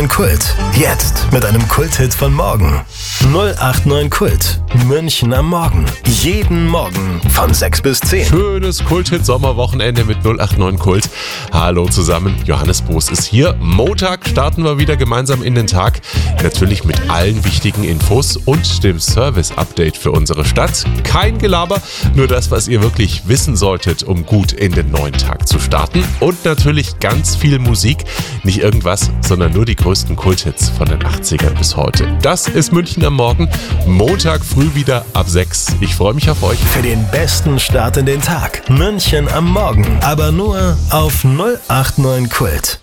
Kult. Jetzt mit einem Kulthit von morgen. 089 Kult. München am Morgen. Jeden Morgen von 6 bis 10. Schönes Kulthit-Sommerwochenende mit 089 Kult. Hallo zusammen, Johannes Boos ist hier. Montag starten wir wieder gemeinsam in den Tag. Natürlich mit allen wichtigen Infos und dem Service-Update für unsere Stadt. Kein Gelaber, nur das, was ihr wirklich wissen solltet, um gut in den neuen Tag zu starten. Und natürlich ganz viel Musik. Nicht irgendwas, sondern nur die größten Kulthits von den 80ern bis heute. Das ist München am Morgen. Montag früh wieder ab 6. Ich freue mich auf euch. Für den besten Start in den Tag. München am Morgen. Aber nur auf 089 Kult.